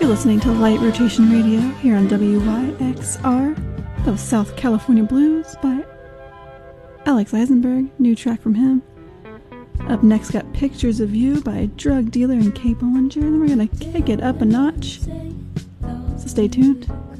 listening to Light Rotation Radio here on WYXR. That was South California Blues by Alex Eisenberg, new track from him. Up next, got Pictures of You by Drug Dealer and Kay Bollinger, and then we're going to kick it up a notch. So stay tuned.